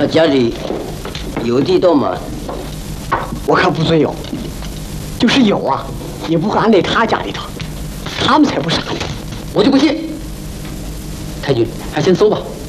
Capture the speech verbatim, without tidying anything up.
他家里有地洞吗？ 我可不准有。就是有啊，也不会安在他家里头。他们才不傻呢。 我就不信。太君，还先搜吧。